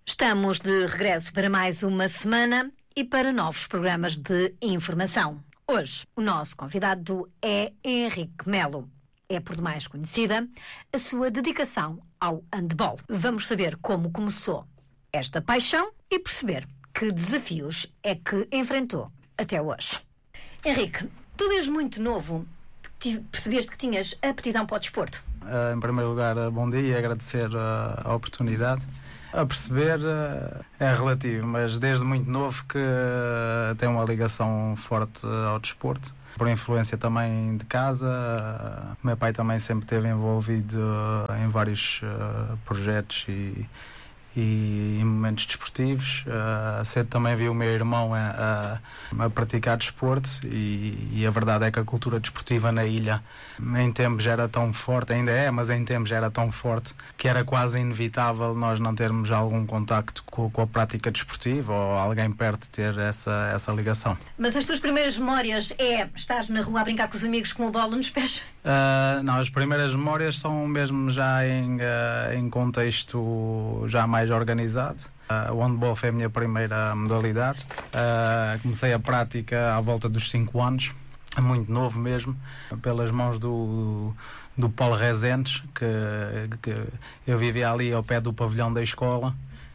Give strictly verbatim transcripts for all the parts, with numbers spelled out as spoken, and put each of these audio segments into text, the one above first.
Estamos de regresso para mais uma semana e para novos programas de informação. Hoje, o nosso convidado é Henrique Melo. É por demais conhecida a sua dedicação ao handball. Vamos saber como começou esta paixão e perceber que desafios é que enfrentou até hoje. Henrique, tu desde muito novo percebeste que tinhas aptidão para o desporto? Uh, em primeiro lugar, bom dia e agradecer uh, a oportunidade. A perceber uh, é relativo, mas desde muito novo que uh, tenho uma ligação forte uh, ao desporto. Por influência também de casa, uh, meu pai também sempre esteve envolvido uh, em vários uh, projetos e, e em momentos desportivos. Uh, cedo também vi o meu irmão a, a, a praticar desporto e, e a verdade é que a cultura desportiva na ilha em tempos era tão forte, ainda é, mas em tempos era tão forte que era quase inevitável nós não termos algum contacto com, com a prática desportiva ou alguém perto ter essa, essa ligação. Mas as tuas primeiras memórias é estás na rua a brincar com os amigos com a bola nos pés? Uh, não, as primeiras memórias são mesmo já em, uh, em contexto já mais organizado. Uh, o handball foi a minha primeira modalidade. Uh, comecei a prática à volta dos cinco anos, muito novo mesmo, pelas mãos do, do Paulo Rezendes, que, que eu vivia ali ao pé do pavilhão da escola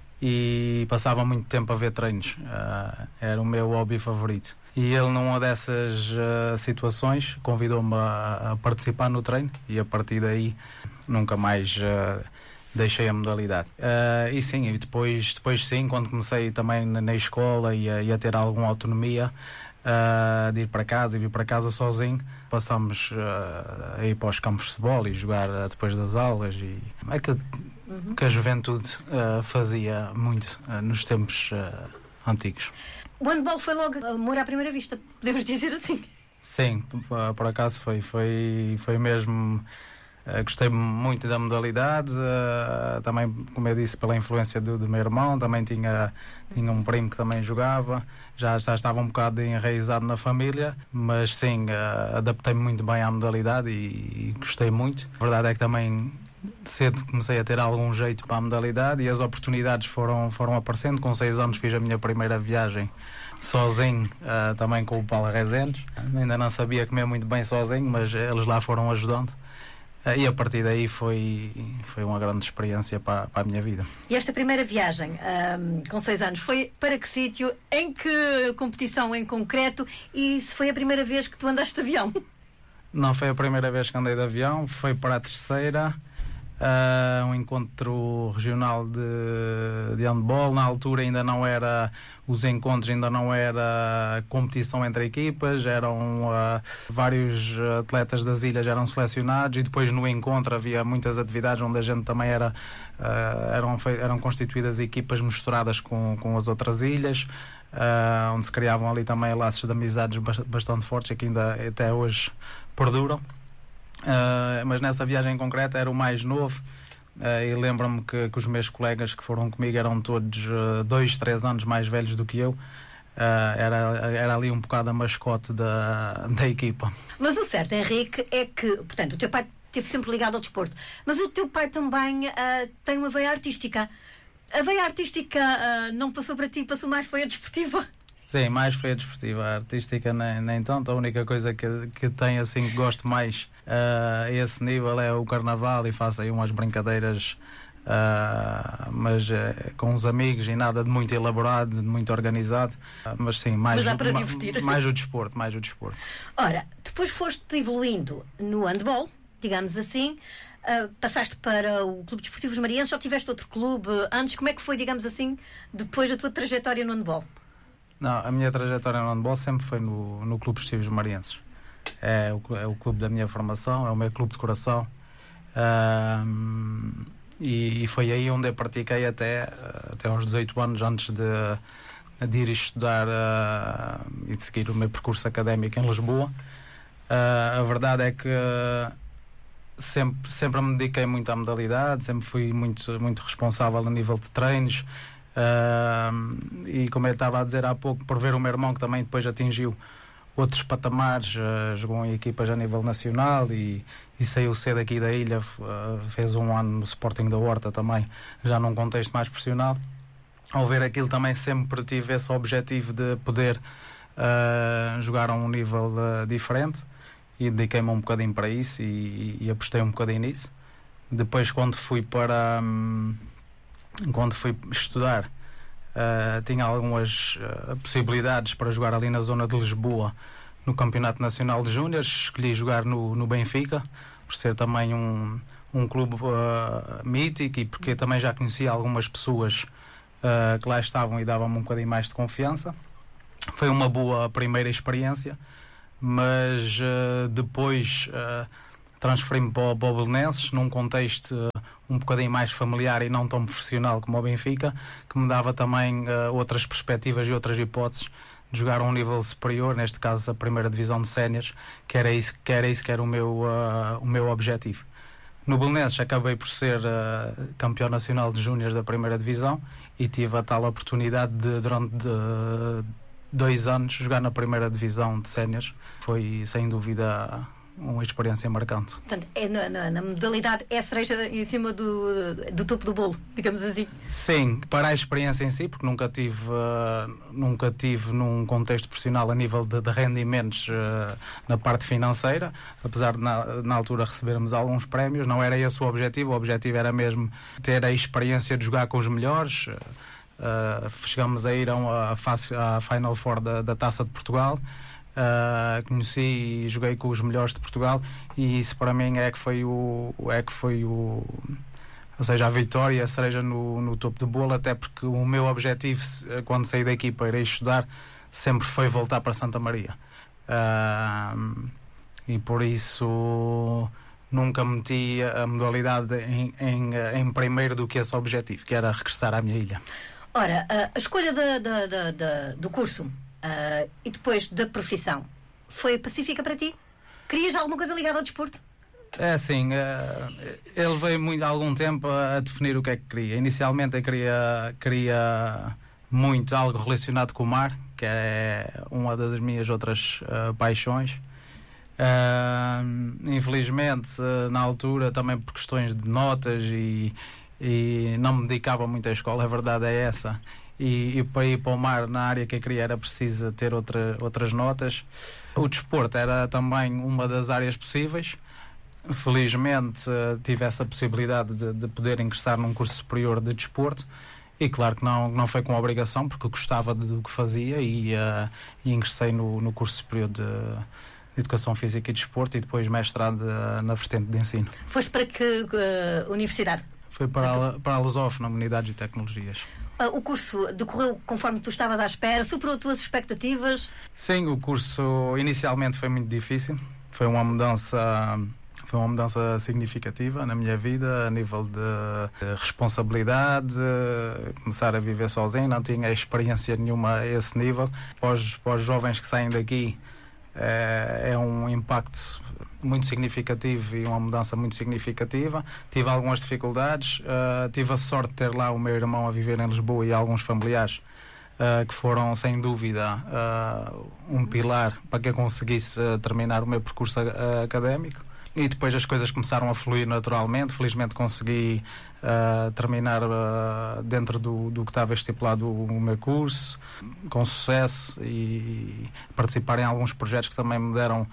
e passava muito tempo a ver treinos. Uh, era o meu hobby favorito. E ele, numa dessas uh, situações, convidou-me a, a participar no treino e a partir daí nunca mais uh, deixei a modalidade. Uh, e sim, e depois, depois sim, quando comecei também na, na escola e a, e a ter alguma autonomia, uh, de ir para casa e vir para casa sozinho, passamos uh, a ir para os campos de futebol e jogar uh, depois das aulas. E é que, uhum. que a juventude uh, fazia muito uh, nos tempos uh, antigos. O handball foi logo amor à primeira vista, podemos dizer assim? Sim, por acaso foi. Foi, foi mesmo... Uh, gostei muito da modalidade, uh, também, como eu disse, pela influência do, do meu irmão, também tinha, tinha um primo que também jogava, já, já estava um bocado enraizado na família, mas sim, uh, adaptei-me muito bem à modalidade e, e gostei muito. A verdade é que também cedo comecei a ter algum jeito para a modalidade e as oportunidades foram, foram aparecendo. Com seis anos fiz a minha primeira viagem sozinho, uh, também com o Paulo Rezendes. Ainda não sabia comer muito bem sozinho, mas eles lá foram ajudando. Uh, e a partir daí foi, foi uma grande experiência para, para a minha vida. E esta primeira viagem, um, com seis anos, foi para que sítio, em que competição em concreto e se foi a primeira vez que tu andaste de avião? Não foi a primeira vez que andei de avião, foi para a terceira. Uh, um encontro regional de, de handball. Na altura ainda não era, os encontros ainda não era competição entre equipas, eram uh, vários atletas das ilhas eram selecionados e depois no encontro havia muitas atividades onde a gente também era, uh, eram, eram constituídas equipas misturadas com, com as outras ilhas, uh, onde se criavam ali também laços de amizades bastante fortes que ainda até hoje perduram. Uh, mas nessa viagem em concreto era o mais novo uh, e lembro-me que, que os meus colegas que foram comigo eram todos uh, dois, três anos mais velhos do que eu. Uh, era, era ali um bocado a mascote da, da equipa. Mas o certo, Henrique, é que, portanto, o teu pai esteve sempre ligado ao desporto, mas o teu pai também uh, tem uma veia artística. A veia artística uh, não passou para ti, passou mais foi a desportiva? Sim, mais foi a desportiva. A artística nem, nem tanto. A única coisa que, que tem assim que gosto mais uh, a esse nível é o carnaval e faço aí umas brincadeiras, uh, mas uh, com os amigos e nada de muito elaborado, de muito organizado. Uh, mas sim, mais, mas dá para ma, divertir. mais o desporto, mais o desporto. Ora, depois foste evoluindo no handball, digamos assim. Uh, passaste para o Clube Desportivo Marienses ou tiveste outro clube antes? Como é que foi, digamos assim, depois da tua trajetória no handball? Não, a minha trajetória no handball sempre foi no, no Clube Desportivo Marienses. É o, é o clube da minha formação, é o meu clube de coração. Uh, e, e foi aí onde eu pratiquei até, até aos dezoito anos, antes de, de ir estudar uh, e de seguir o meu percurso académico em Lisboa. Uh, a verdade é que sempre, sempre me dediquei muito à modalidade, sempre fui muito, muito responsável a nível de treinos. Uh, e como eu estava a dizer há pouco, por ver o meu irmão que também depois atingiu outros patamares, uh, jogou em equipas a nível nacional e, e saiu cedo aqui da ilha, uh, fez um ano no Sporting da Horta também, já num contexto mais profissional. ao ver aquilo também sempre tive esse objetivo de poder uh, jogar a um nível uh, diferente, e dediquei-me um bocadinho para isso e, e apostei um bocadinho nisso. Depois, quando fui para um, quando fui estudar, uh, tinha algumas uh, possibilidades para jogar ali na zona de Lisboa no Campeonato Nacional de Júniores. Escolhi jogar no, no Benfica, por ser também um, um clube uh, mítico, e porque também já conhecia algumas pessoas uh, que lá estavam e davam-me um bocadinho mais de confiança. Foi uma boa primeira experiência, mas uh, depois uh, transferi-me para, para o Belenenses, num contexto uh, um bocadinho mais familiar e não tão profissional como o Benfica, que me dava também uh, outras perspectivas e outras hipóteses de jogar a um nível superior, neste caso a primeira divisão de séniores, que era isso que era, isso que era o, meu, uh, o meu objetivo. No Belenenses acabei por ser uh, campeão nacional de júniores da primeira divisão, e tive a tal oportunidade de, durante uh, dois anos, jogar na primeira divisão de séniores. Foi sem dúvida uma experiência marcante. Portanto, é na, na, na modalidade é a cereja em cima do, do topo do bolo, digamos assim. Sim, para a experiência em si, porque nunca tive, uh, nunca tive num contexto profissional a nível de, de rendimentos uh, na parte financeira, apesar de na, na altura recebermos alguns prémios, não era esse o objetivo. O objetivo era mesmo ter a experiência de jogar com os melhores. Uh, uh, chegamos a ir a, uma, a Final Four da, da Taça de Portugal. Uh, conheci e joguei com os melhores de Portugal, e isso para mim é que foi o é que foi o ou seja, a vitória, a cereja no, no topo do bolo, até porque o meu objetivo quando saí da equipa, irei estudar, sempre foi voltar para Santa Maria, uh, e por isso nunca meti a modalidade em, em, em primeiro do que esse objetivo, que era regressar à minha ilha. Ora, a escolha da, da, da, da, do curso Uh, e depois da profissão, foi pacífica para ti? Querias alguma coisa ligada ao desporto? É assim, uh, ele veio muito há algum tempo a, a definir o que é que queria. Inicialmente eu queria, queria muito algo relacionado com o mar, que é uma das minhas outras uh, paixões. Uh, infelizmente, uh, na altura, também por questões de notas, e, e não me dedicava muito à escola, a verdade é essa. E, e para ir para o mar, na área que eu queria, era preciso ter outra, outras notas. O desporto era também uma das áreas possíveis. Felizmente uh, tive essa possibilidade de, de poder ingressar num curso superior de desporto, e claro que não, não foi com obrigação, porque eu gostava do que fazia, e, uh, e ingressei no, no curso superior de, de Educação Física e Desporto, e depois mestrado uh, na vertente de ensino. Foste para que uh, universidade? Foi para a, para a Lusófona, Humanidades e Tecnologias. O curso decorreu conforme tu estavas à espera? Superou as tuas expectativas? Sim, o curso inicialmente foi muito difícil. Foi uma mudança, foi uma mudança significativa na minha vida, a nível de responsabilidade, começar a viver sozinho, não tinha experiência nenhuma a esse nível. Para os, para os jovens que saem daqui, é, é um impacto muito significativo e uma mudança muito significativa. Tive algumas dificuldades, uh, tive a sorte de ter lá o meu irmão a viver em Lisboa, e alguns familiares uh, que foram sem dúvida uh, um pilar para que eu conseguisse uh, terminar o meu percurso uh, académico. E depois as coisas começaram a fluir naturalmente. Felizmente consegui uh, terminar uh, dentro do, do que estava estipulado o meu curso, com sucesso, e participar em alguns projetos que também me deram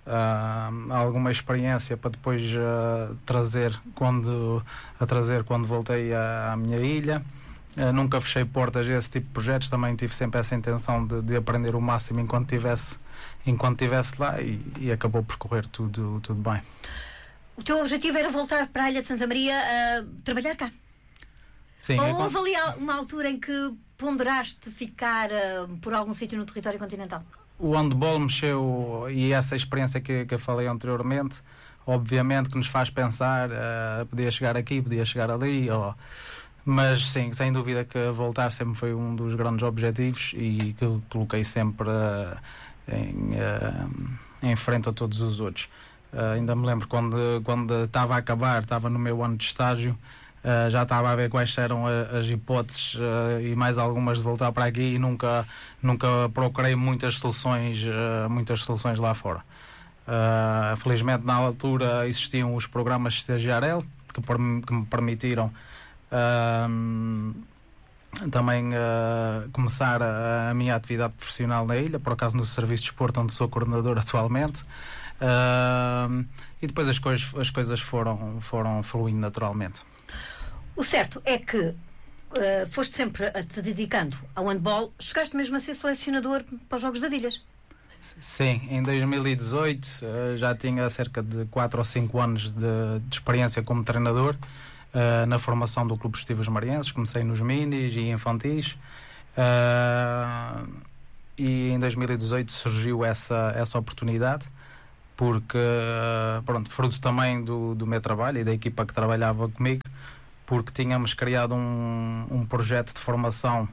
Uh, alguma experiência para depois uh, trazer quando a trazer quando voltei à, à minha ilha. Uh, nunca fechei portas a esse tipo de projetos, também tive sempre essa intenção de, de aprender o máximo enquanto tivesse enquanto tivesse lá, e, e acabou por correr tudo, tudo bem. O teu objetivo era voltar para a Ilha de Santa Maria a trabalhar cá? Sim. Ou é houve quando... ali uma altura em que ponderaste ficar uh, por algum sítio no território continental? O handball mexeu, e essa experiência que, que eu falei anteriormente, obviamente que nos faz pensar, uh, podia chegar aqui, podia chegar ali, ou... mas sim, sem dúvida que voltar sempre foi um dos grandes objetivos, e que eu coloquei sempre uh, em, uh, em frente a todos os outros. Uh, ainda me lembro quando, quando estava a acabar, estava no meu ano de estágio, Uh, já estava a ver quais eram a, as hipóteses uh, e mais algumas de voltar para aqui, e nunca, nunca procurei muitas soluções, uh, muitas soluções lá fora. Uh, felizmente, na altura, existiam os programas de estagiário que, que me permitiram uh, também uh, começar a, a minha atividade profissional na ilha, por acaso no Serviço de Desporto, onde sou coordenador atualmente. Uh, e depois as, coisas, as coisas foram, foram fluindo naturalmente. O certo é que uh, foste sempre a te dedicando ao handball. Chegaste mesmo a ser selecionador para os Jogos das Ilhas? Sim, em dois mil e dezoito uh, já tinha cerca de quatro ou cinco anos de, de experiência como treinador uh, na formação do Clube Desportivo Marienses. Comecei nos minis e infantis uh, e em dois mil e dezoito surgiu essa, essa oportunidade, porque, pronto, fruto também do, do meu trabalho e da equipa que trabalhava comigo, porque tínhamos criado um, um projeto de formação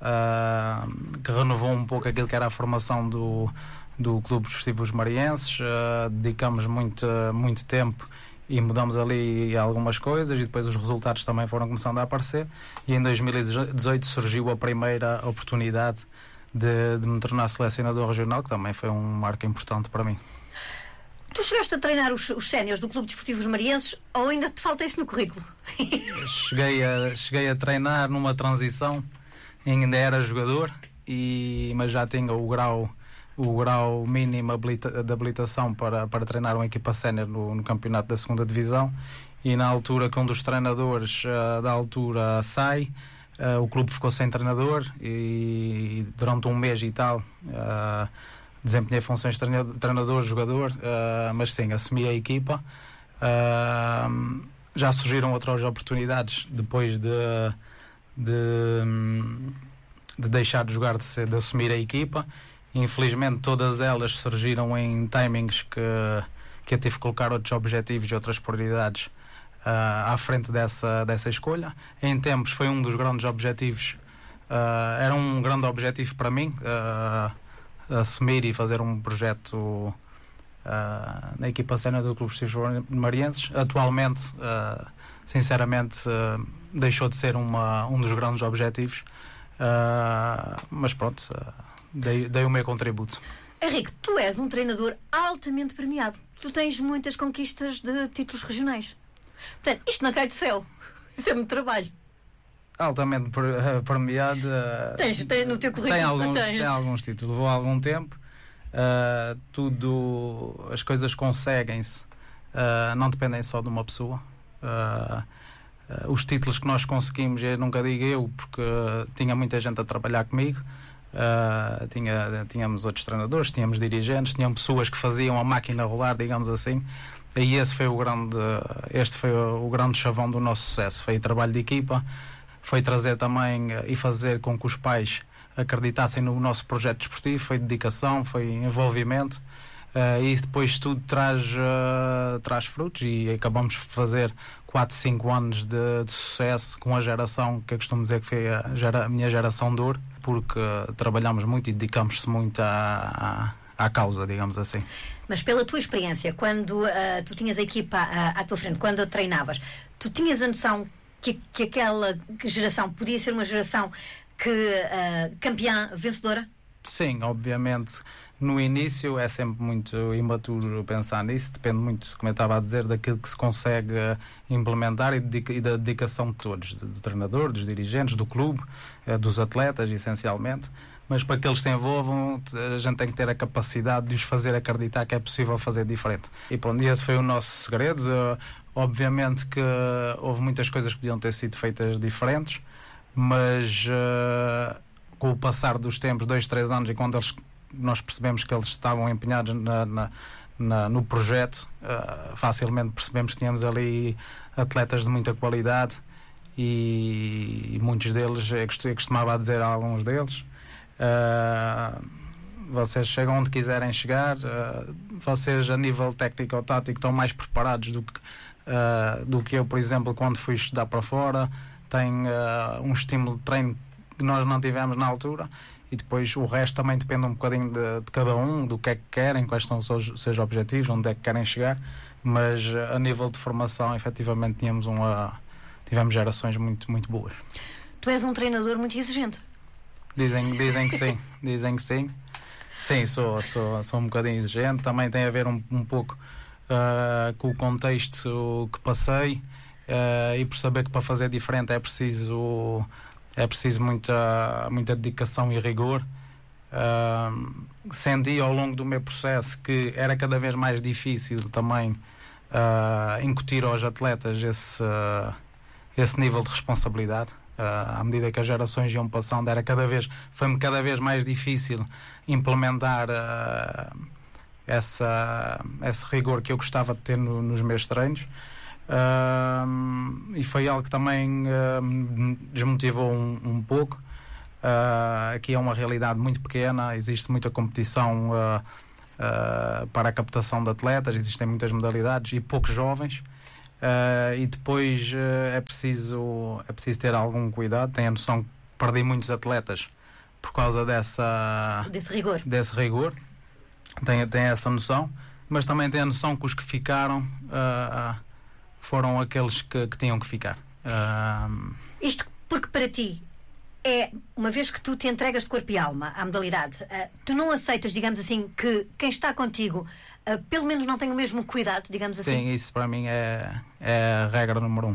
uh, que renovou um pouco aquilo que era a formação do, do Clube Desportivo Marienses. Uh, dedicamos muito, muito tempo e mudamos ali algumas coisas e depois os resultados também foram começando a aparecer, e em dois mil e dezoito surgiu a primeira oportunidade de, de me tornar selecionador regional, que também foi um marco importante para mim. Tu chegaste a treinar os, os séniores do Clube Desportivo Marienses ou ainda te falta isso no currículo? cheguei, a, cheguei a treinar numa transição, ainda era jogador, e, mas já tinha o grau, o grau mínimo habilita, de habilitação para, para treinar uma equipa sénior no, no campeonato da segunda divisão, e na altura que um dos treinadores uh, da altura sai, uh, o clube ficou sem treinador e, e durante um mês e tal uh, desempenhei funções de treinador, jogador, uh, mas sim, assumi a equipa. Uh, já surgiram outras oportunidades depois de, de, de deixar de jogar, de, ser, de assumir a equipa. Infelizmente todas elas surgiram em timings que, que eu tive que colocar outros objetivos e outras prioridades uh, à frente dessa, dessa escolha. Em tempos foi um dos grandes objetivos, uh, era um grande objetivo para mim, uh, assumir e fazer um projeto uh, na equipa sénior do Clube Desportivo Marienses. Atualmente, uh, sinceramente, uh, deixou de ser uma, um dos grandes objetivos, uh, mas pronto, uh, dei, dei o meu contributo. Henrique, tu és um treinador altamente premiado. Tu tens muitas conquistas de títulos regionais. Portanto, isto não cai do céu. Isso é muito trabalho. Altamente premiado. Uh, tens, tens no teu currículo. Tem alguns, tens. tem alguns títulos. Levou algum tempo. Uh, tudo, as coisas conseguem-se. Uh, não dependem só de uma pessoa. Uh, uh, os títulos que nós conseguimos, eu nunca digo eu, porque uh, tinha muita gente a trabalhar comigo. Uh, tinha, tínhamos outros treinadores, tínhamos dirigentes, tínhamos pessoas que faziam a máquina rolar, digamos assim. E esse foi o grande, este foi o grande chavão do nosso sucesso. Foi o trabalho de equipa. Foi trazer também e fazer com que os pais acreditassem no nosso projeto desportivo, foi dedicação, foi envolvimento, uh, e depois tudo traz, uh, traz frutos, e acabamos de fazer quatro, cinco anos de, de sucesso com a geração que eu costumo dizer que foi a, gera, a minha geração de ouro, porque uh, trabalhamos muito e dedicamos-se muito à, à, à causa, digamos assim. Mas pela tua experiência, quando uh, tu tinhas a equipa uh, à tua frente, quando a treinavas, tu tinhas a noção Que, que aquela geração podia ser uma geração que, uh, campeã, vencedora? Sim, obviamente. No início é sempre muito imaturo pensar nisso, depende muito, como eu estava a dizer, daquilo que se consegue uh, implementar e, dedica, e da dedicação de todos, do, do treinador, dos dirigentes, do clube, uh, dos atletas, essencialmente. Mas para que eles se envolvam, a gente tem que ter a capacidade de os fazer acreditar que é possível fazer diferente. E pronto, esse foi o nosso segredo. Uh, Obviamente que houve muitas coisas que podiam ter sido feitas diferentes, mas uh, com o passar dos tempos, dois, três anos, e quando eles, nós percebemos que eles estavam empenhados na, na, na, no projeto, uh, facilmente percebemos que tínhamos ali atletas de muita qualidade, e, e muitos deles, eu costumava dizer a alguns deles, uh, vocês chegam onde quiserem chegar, uh, vocês a nível técnico ou tático estão mais preparados do que Uh, do que eu, por exemplo, quando fui estudar para fora. Tem uh, um estímulo de treino que nós não tivemos na altura, e depois o resto também depende um bocadinho de, de cada um, do que é que querem, quais são os seus, seus objetivos, onde é que querem chegar, mas uh, a nível de formação, efetivamente tínhamos uma, tivemos gerações muito, muito boas. Tu és um treinador muito exigente. Dizem, dizem que sim, dizem que sim. Sim, sou, sou, sou um bocadinho exigente, também tem a ver um, um pouco Uh, com o contexto que passei, uh, e por saber que para fazer diferente é preciso, é preciso muita, muita dedicação e rigor. Uh, senti ao longo do meu processo que era cada vez mais difícil também uh, incutir aos atletas esse, uh, esse nível de responsabilidade. Uh, à medida que as gerações iam passando, era cada vez, foi-me cada vez mais difícil implementar uh, essa, esse rigor que eu gostava de ter no, nos meus treinos. Uh, e foi algo que também uh, me desmotivou um, um pouco. Uh, aqui é uma realidade muito pequena, existe muita competição uh, uh, para a captação de atletas, existem muitas modalidades e poucos jovens. Uh, e depois uh, é, preciso, é preciso ter algum cuidado. Tenho a noção que perdi muitos atletas por causa dessa, desse rigor. Desse rigor. Tenho, tenho essa noção, mas também tenho a noção que os que ficaram uh, foram aqueles que, que tinham que ficar. Uh, Isto porque para ti é, uma vez que tu te entregas de corpo e alma à modalidade, uh, tu não aceitas, digamos assim, que quem está contigo uh, pelo menos não tem o mesmo cuidado, digamos assim? Sim, isso para mim é, é a regra número um.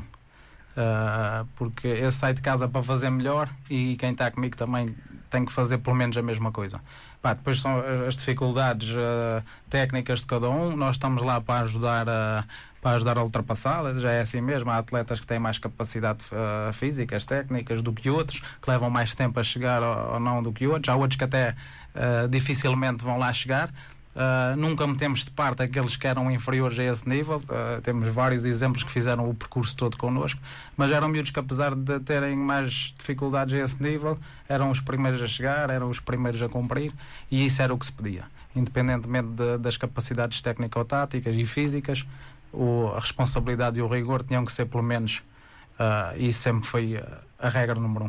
Uh, porque eu saio de casa para fazer melhor e quem está comigo também tem que fazer pelo menos a mesma coisa. Pá, depois são as dificuldades uh, técnicas de cada um, nós estamos lá para ajudar a, para ajudar a ultrapassá-las, já é assim mesmo. Há atletas que têm mais capacidade uh, físicas, técnicas do que outros, que levam mais tempo a chegar ou, ou não do que outros, há outros que até uh, dificilmente vão lá chegar. Uh, nunca metemos de parte aqueles que eram inferiores a esse nível. Uh, temos vários exemplos que fizeram o percurso todo connosco, mas eram miúdos que, apesar de terem mais dificuldades a esse nível, eram os primeiros a chegar, eram os primeiros a cumprir, e isso era o que se pedia, independentemente de, das capacidades técnico-táticas e físicas. O, a responsabilidade e o rigor tinham que ser pelo menos, uh, e isso sempre foi a, a regra número um.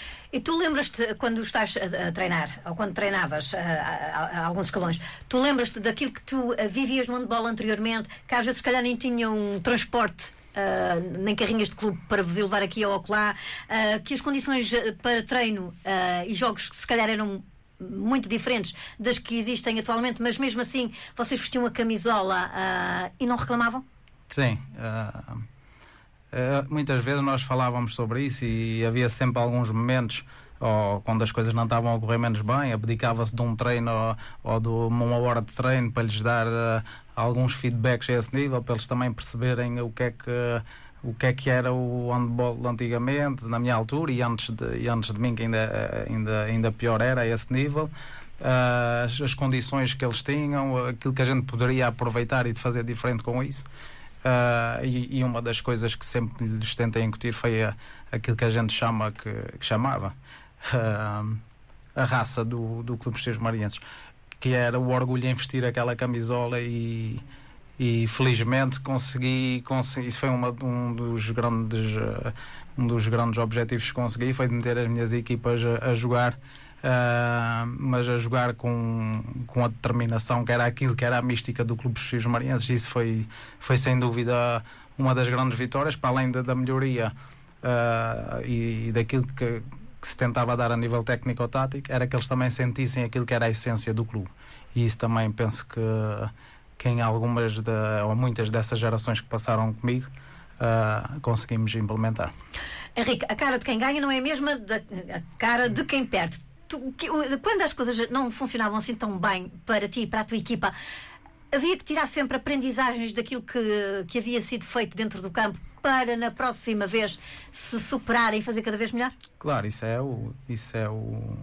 E tu lembras-te, quando estás a, a treinar, ou quando treinavas a, a, a alguns escalões, tu lembras-te daquilo que tu a, vivias no handball anteriormente, que às vezes se calhar nem tinham um transporte, uh, nem carrinhas de clube para vos levar aqui ou acolá, uh, que as condições para treino uh, e jogos se calhar eram muito diferentes das que existem atualmente, mas mesmo assim vocês vestiam a camisola uh, e não reclamavam? Sim. Uh... Uh, muitas vezes nós falávamos sobre isso e havia sempre alguns momentos, ou quando as coisas não estavam a correr menos bem, abdicava-se de um treino ou, ou de uma hora de treino para lhes dar uh, alguns feedbacks a esse nível, para eles também perceberem o que é que, o que, é que era o handball antigamente, na minha altura, e antes de, e antes de mim, que ainda, ainda, ainda pior era a esse nível. Uh, as, as condições que eles tinham, aquilo que a gente poderia aproveitar e de fazer diferente com isso. Uh, e, e uma das coisas que sempre lhes tentei incutir foi a, aquilo que a gente chama, que, que chamava uh, a raça do, do Clube Esteves Marienses, que era o orgulho em vestir aquela camisola, e, e felizmente consegui, consegui isso foi uma, um, dos grandes, uh, um dos grandes objetivos que consegui, foi de meter as minhas equipas a, a jogar. Uh, mas a jogar com, com a determinação que era aquilo que era a mística do Clube Esteves Marienses. Isso foi, foi sem dúvida uma das grandes vitórias, para além da, da melhoria uh, e, e daquilo que, que se tentava dar a nível técnico-tático, era que eles também sentissem aquilo que era a essência do clube, e isso também penso que, que em algumas de, ou muitas dessas gerações que passaram comigo uh, conseguimos implementar. Henrique, a cara de quem ganha não é a mesma da a cara de quem perde. Tu, que, quando as coisas não funcionavam assim tão bem para ti e para a tua equipa, havia que tirar sempre aprendizagens daquilo que, que havia sido feito dentro do campo para na próxima vez se superarem e fazer cada vez melhor? Claro, isso é o isso é o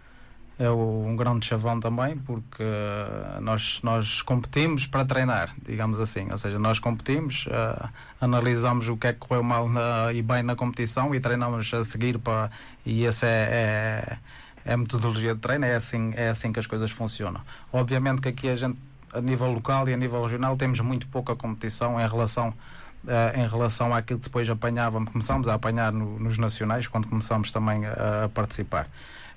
é o, um grande chavão também, porque nós, nós competimos para treinar, digamos assim, ou seja, nós competimos, uh, analisamos o que é que correu mal na, e bem na competição, e treinamos a seguir para, e essa é, é é a metodologia de treino, é assim, é assim que as coisas funcionam. Obviamente que aqui a gente, a nível local e a nível regional, temos muito pouca competição em relação, uh, em relação àquilo que depois apanhávamos, começámos a apanhar no, nos nacionais, quando começámos também a, a participar.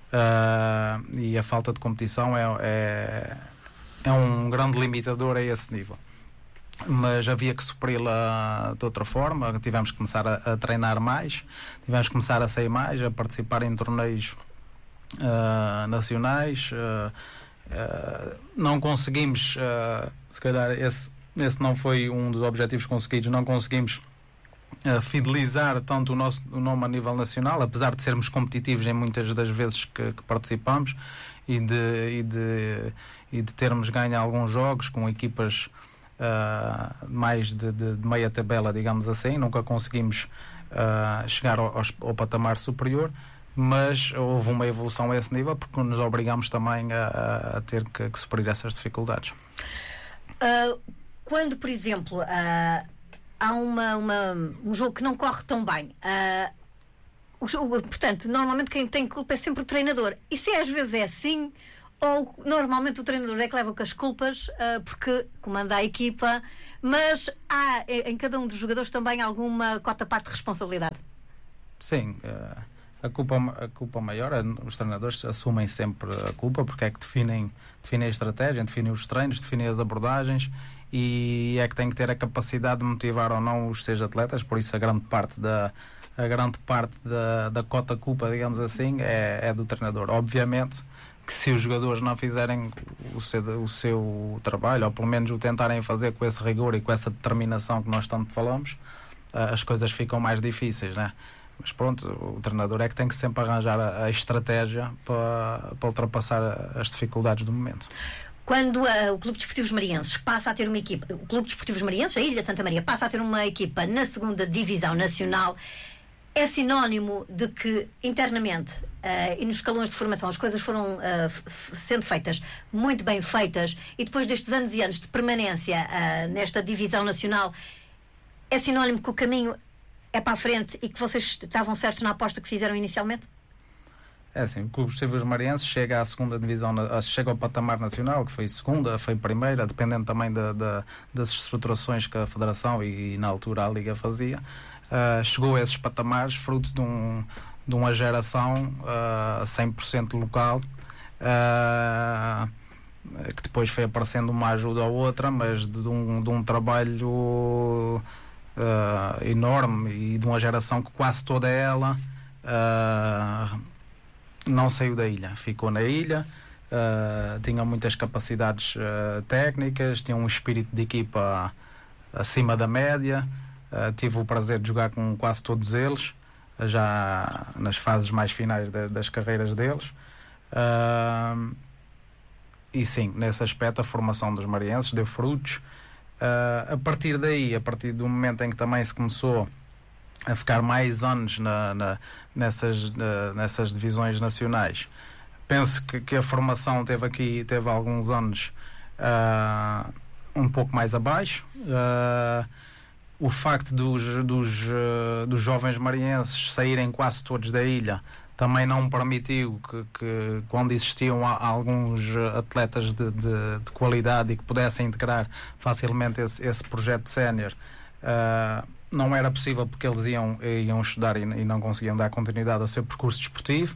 Uh, e a falta de competição é, é, é um grande limitador a esse nível. Mas havia que supri-la de outra forma, tivemos que começar a, a treinar mais, tivemos que começar a sair mais, a participar em torneios Uh, nacionais. Uh, uh, não conseguimos, uh, se calhar esse, esse não foi um dos objetivos conseguidos, não conseguimos uh, fidelizar tanto o nosso o nome a nível nacional, apesar de sermos competitivos em muitas das vezes que, que participamos, e de, e, de, e de termos ganho alguns jogos com equipas uh, mais de, de, de meia tabela, digamos assim. Nunca conseguimos uh, chegar ao, ao patamar superior, mas houve uma evolução a esse nível, porque nos obrigamos também a, a ter que, que superar essas dificuldades. Uh, quando, por exemplo, uh, há uma, uma, um jogo que não corre tão bem, uh, o jogo, portanto, normalmente quem tem culpa é sempre o treinador. E se às vezes é assim, ou normalmente o treinador é que leva com as culpas, uh, porque comanda a equipa, mas há em cada um dos jogadores também alguma cota parte de responsabilidade? Sim, uh... A culpa, a culpa maior, os treinadores assumem sempre a culpa, porque é que definem, definem a estratégia, definem os treinos, definem as abordagens, e é que têm que ter a capacidade de motivar ou não os seus atletas. Por isso a grande parte da, a grande parte da, da cota culpa, digamos assim, é, é do treinador. Obviamente que se os jogadores não fizerem o seu, o seu trabalho, ou pelo menos o tentarem fazer com esse rigor e com essa determinação que nós tanto falamos, as coisas ficam mais difíceis, né? Mas pronto, o treinador é que tem que sempre arranjar a, a estratégia para, para ultrapassar as dificuldades do momento. Quando uh, o Clube Desportivo Marienses passa a ter uma equipa, o Clube Desportivo Marienses, a Ilha de Santa Maria, passa a ter uma equipa na segunda Divisão Nacional, é sinónimo de que internamente uh, e nos escalões de formação as coisas foram uh, f- sendo feitas muito bem feitas, e depois destes anos e anos de permanência uh, nesta Divisão Nacional, é sinónimo que o caminho é para a frente e que vocês estavam certos na aposta que fizeram inicialmente? É assim, o Clube Desportivo Marienses chega à segunda divisão, chega ao patamar nacional, que foi segunda, foi primeira, dependendo também da, da, das estruturações que a Federação e, na altura a Liga fazia. Uh, chegou a esses patamares fruto de, um, de uma geração uh, cem por cento local, uh, que depois foi aparecendo uma ajuda ou outra, mas de um, de um trabalho Uh, enorme, e de uma geração que quase toda ela uh, não saiu da ilha, ficou na ilha, uh, tinha muitas capacidades uh, técnicas, tinha um espírito de equipa acima da média. Uh, tive o prazer de jogar com quase todos eles, uh, já nas fases mais finais de, das carreiras deles, uh, e sim, nesse aspecto a formação dos marienses deu frutos. Uh, a partir daí, a partir do momento em que também se começou a ficar mais anos na, na, nessas, uh, nessas divisões nacionais, penso que, que a formação teve aqui, teve alguns anos uh, um pouco mais abaixo. Uh, o facto dos, dos, uh, dos jovens marienses saírem quase todos da ilha também não permitiu que, que quando existiam alguns atletas de, de, de qualidade e que pudessem integrar facilmente esse, esse projeto sénior, uh, não era possível, porque eles iam, iam estudar e, e não conseguiam dar continuidade ao seu percurso desportivo.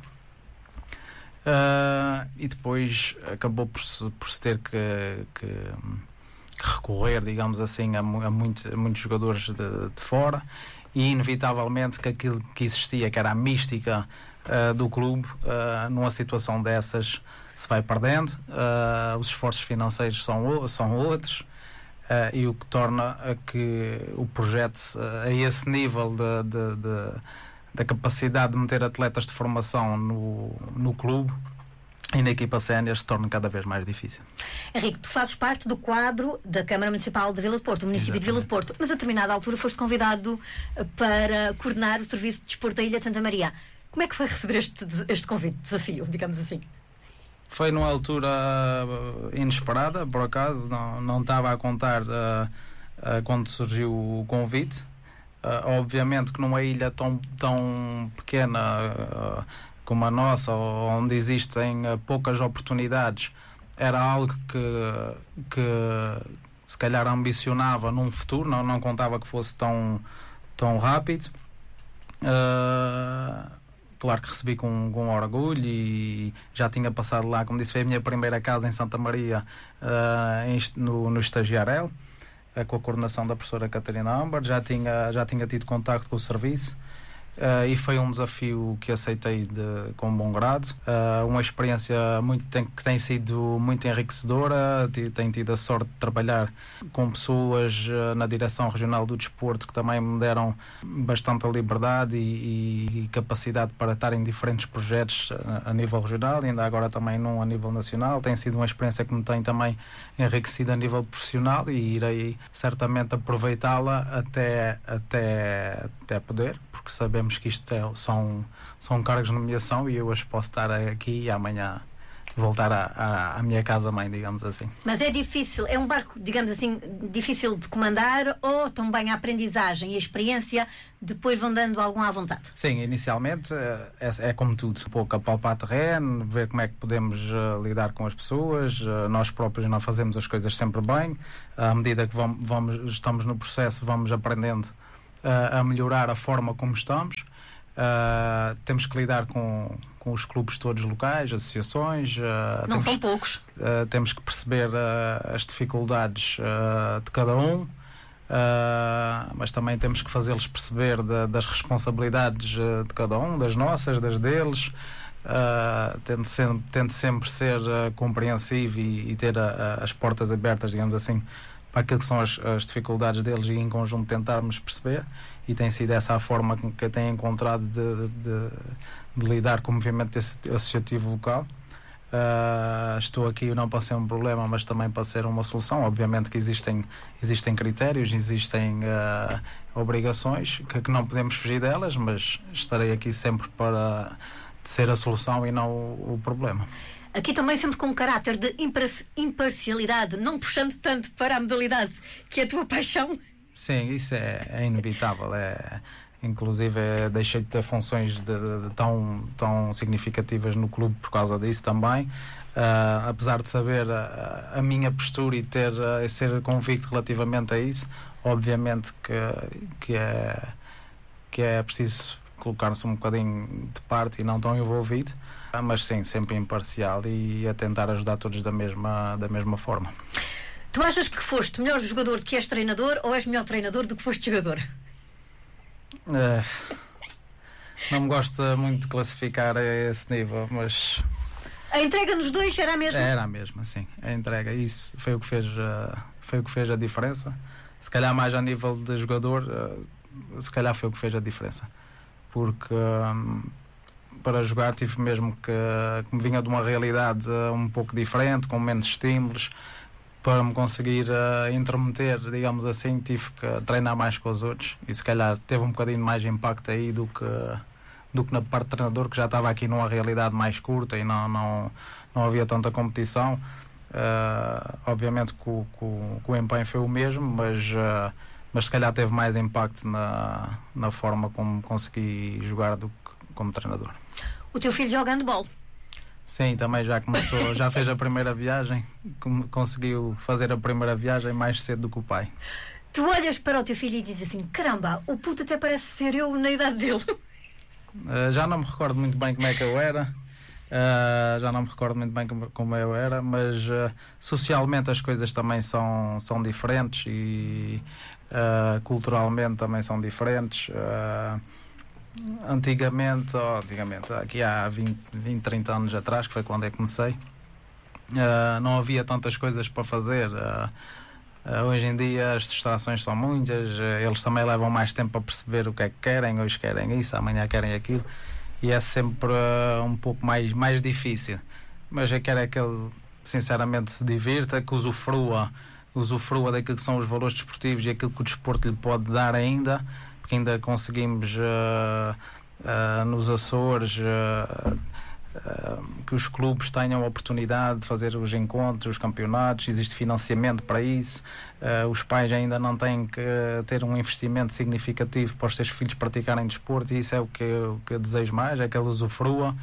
Uh, e depois acabou por se, por se ter que, que, que recorrer, digamos assim, a, a, muito, a muitos jogadores de, de fora, e inevitavelmente que aquilo que existia, que era a mística Uh, do clube, uh, numa situação dessas se vai perdendo, uh, os esforços financeiros são, são outros, uh, e o que torna a que o projeto uh, a esse nível de, de, de, da capacidade de meter atletas de formação no, no clube e na equipa sénior se torna cada vez mais difícil. Henrique, tu fazes parte do quadro da Câmara Municipal de Vila de Porto, o município Exatamente. de Vila de Porto, mas a determinada altura foste convidado para coordenar o Serviço de Desporto da Ilha de Santa Maria. Como é que foi receber este, este convite, desafio, digamos assim? Foi numa altura inesperada, por acaso, não, não estava a contar uh, uh, quando surgiu o convite. Uh, obviamente que numa ilha tão, tão pequena uh, como a nossa, onde existem uh, poucas oportunidades, era algo que, que se calhar ambicionava num futuro, não, não contava que fosse tão, tão rápido. Uh, Claro que recebi com, com orgulho, e já tinha passado lá, como disse, foi a minha primeira casa em Santa Maria, uh, em, no, no Estagiarel, uh, com a coordenação da professora Catarina Amber. Já tinha, já tinha tido contacto com o serviço, Uh, e foi um desafio que aceitei de, com bom grado, uh, uma experiência muito, tem, que tem sido muito enriquecedora. Tenho tido a sorte de trabalhar com pessoas uh, na direção regional do desporto que também me deram bastante liberdade e, e capacidade para estar em diferentes projetos a, a nível regional, e ainda agora também num a nível nacional. Tem sido uma experiência que me tem também enriquecido a nível profissional, e irei certamente aproveitá-la até, até, até poder, porque sabemos que isto é, são, são cargos de nomeação, e eu hoje posso estar aqui e amanhã voltar à, à, à minha casa-mãe, digamos assim. Mas é difícil, é um barco, digamos assim, difícil de comandar, ou também a aprendizagem e a experiência depois vão dando algum à vontade? Sim, inicialmente é, é como tudo, um pouco apalpar terreno, ver como é que podemos uh, lidar com as pessoas. Uh, nós próprios não fazemos as coisas sempre bem. À medida que vamos, vamos, estamos no processo, vamos aprendendo a melhorar a forma como estamos. Uh, temos que lidar com, com os clubes todos locais, associações. Uh, Não temos, são poucos. Uh, temos que perceber uh, as dificuldades uh, de cada um, uh, mas também temos que fazê-los perceber de, das responsabilidades uh, de cada um, das nossas, das deles. Uh, tento, sempre, tento sempre ser uh, compreensivo e, e ter uh, as portas abertas, digamos assim, para aquilo que são as, as dificuldades deles, e em conjunto tentarmos perceber, e tem sido essa a forma que eu tenho encontrado de, de, de lidar com o movimento associativo local. Uh, estou aqui não para ser um problema, mas também para ser uma solução. Obviamente que existem, existem critérios, existem uh, obrigações que, que não podemos fugir delas, mas estarei aqui sempre para ser a solução e não o, o problema. Aqui também sempre com um caráter de imparcialidade, não puxando tanto para a modalidade que é a tua paixão. Sim, isso é, é inevitável. É, inclusive é, deixei de ter funções de, de, de tão, tão significativas no clube por causa disso também. Uh, apesar de saber a, a minha postura e ter, uh, ser convicto relativamente a isso, obviamente que, que, é, que é preciso colocar-se um bocadinho de parte e não tão envolvido. Mas sim, sempre imparcial e a tentar ajudar todos da mesma, da mesma forma. Tu achas que foste melhor jogador que és treinador, ou és melhor treinador do que foste jogador? Uh, não me gosto muito de classificar a esse nível, mas... A entrega nos dois era a mesma? Era a mesma, sim. A entrega, isso foi o que fez, uh, foi o que fez a diferença. Se calhar mais a nível de jogador, uh, se calhar foi o que fez a diferença. Porque... Um, para jogar tive mesmo que, que me vinha de uma realidade uh, um pouco diferente, com menos estímulos. Para me conseguir uh, intermeter, digamos assim, tive que treinar mais com os outros, e se calhar teve um bocadinho mais impacto aí do que, do que na parte de treinador, que já estava aqui numa realidade mais curta e não, não, não havia tanta competição. Uh, obviamente que o, que, o, que o empenho foi o mesmo, mas, uh, mas se calhar teve mais impacto na, na forma como consegui jogar do que como treinador. O teu filho joga handball? Sim, também já começou, já fez a primeira viagem, conseguiu fazer a primeira viagem mais cedo do que o pai. Tu olhas para o teu filho e dizes assim: caramba, o puto até parece ser eu na idade dele. Uh, já não me recordo muito bem como é que eu era, uh, já não me recordo muito bem como, como eu era, mas uh, socialmente as coisas também são, são diferentes, e uh, culturalmente também são diferentes. Uh, Antigamente, oh, antigamente, aqui há vinte, vinte, trinta anos atrás, que foi quando eu comecei, uh, não havia tantas coisas para fazer. Uh, uh, hoje em dia as distrações são muitas, uh, eles também levam mais tempo a perceber o que é que querem. Hoje querem isso, amanhã querem aquilo, e é sempre uh, um pouco mais, mais difícil. Mas eu quero é que ele, sinceramente, se divirta, que usufrua, usufrua daquilo que são os valores desportivos e aquilo que o desporto lhe pode dar ainda. Porque ainda conseguimos uh, uh, nos Açores uh, uh, que os clubes tenham a oportunidade de fazer os encontros, os campeonatos, existe financiamento para isso. Uh, os pais ainda não têm que ter um investimento significativo para os seus filhos praticarem desporto, e isso é o que eu, que eu desejo mais, é que ele usufrua,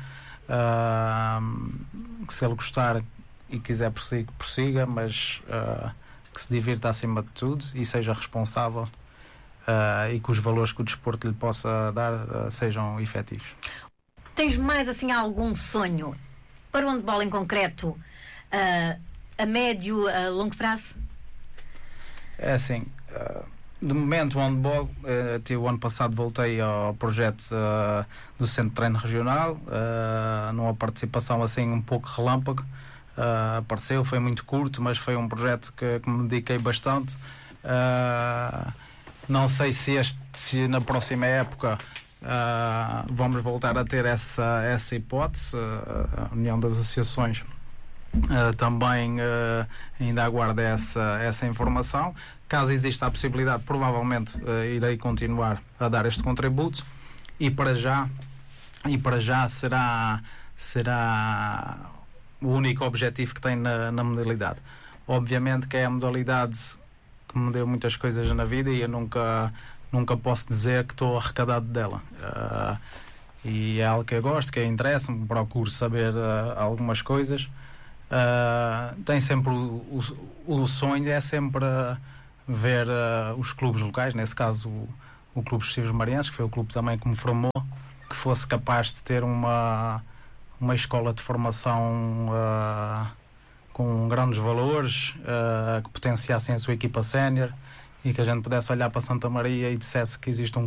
uh, que se ele gostar e quiser prossiga, prossiga mas uh, que se divirta acima de tudo e seja responsável. Uh, e que os valores que o desporto lhe possa dar uh, sejam efetivos. Tens mais assim algum sonho para o handball em concreto, uh, a médio, a longo prazo? É assim, uh, De momento, o handball, uh, o ano passado voltei ao projeto uh, do Centro de Treino Regional, uh, numa participação assim um pouco relâmpago. Uh, apareceu, foi muito curto, mas foi um projeto que, que me dediquei bastante. Uh, não sei se, este, se na próxima época uh, vamos voltar a ter essa, essa hipótese. Uh, a União das Associações Uh, também uh, ainda aguardo essa, essa informação. Caso exista a possibilidade, provavelmente uh, irei continuar a dar este contributo, e para já e para já será, será o único objetivo que tem na, na modalidade. Obviamente que é a modalidade que me deu muitas coisas na vida e eu nunca, nunca posso dizer que estou arrecadado dela. Uh, e é algo que eu gosto, que interessa-me, procuro saber uh, algumas coisas. Uh, tem sempre o, o, o sonho é sempre uh, ver uh, os clubes locais, nesse caso o, o Clube Festivos Marienses, que foi o clube também que me formou, que fosse capaz de ter uma, uma escola de formação uh, com grandes valores, uh, que potenciassem a sua equipa sénior, e que a gente pudesse olhar para Santa Maria e dissesse que existe um